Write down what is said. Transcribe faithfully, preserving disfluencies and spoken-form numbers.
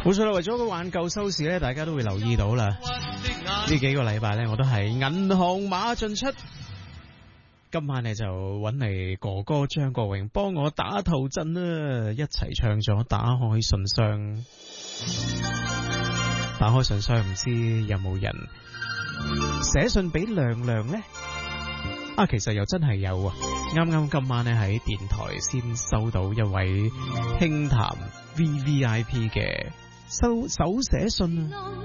冇錯啦，為咗個挽救收視咧，大家都會留意到啦。呢幾個禮拜咧，我都係銀行馬進出。今晚咧就揾嚟哥哥張國榮幫我打頭陣啦，一齊唱咗《打開信箱》。打開信箱，唔知有冇人寫信俾亮亮呢？啊，其實又真係有啊！啱啱今晚咧喺電台先收到一位輕談 V V I P 嘅手手寫信啊！